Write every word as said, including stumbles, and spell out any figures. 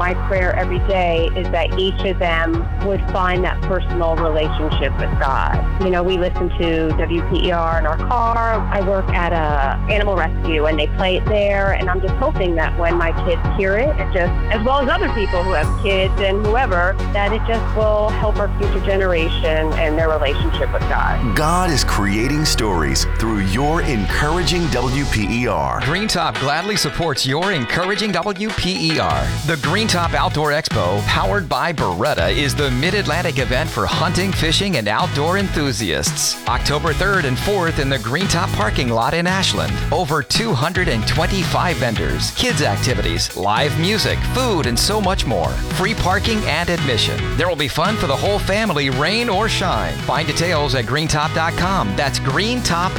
my prayer every day is that each of them would find that personal relationship with God. You know, we listen to W P E R in our car. I work at a animal rescue and they play it there, and I'm just hoping that when my kids hear it, it just, as well as other people who have kids and whoever, that it just will help our future generation and their relationship with God. God is creating stories through your encouraging W P E R. Green Top gladly supports your encouraging W P E R. The Green Top Outdoor Expo, powered by Beretta, is the Mid-Atlantic event for hunting, fishing, and outdoor enthusiasts. October third and fourth in the Green Top parking lot in Ashland. Over two hundred twenty-five vendors, kids activities, live music, food, and so much more. Free parking and admission. There will be fun for the whole family, rain or shine. Find details at green top dot com. That's green top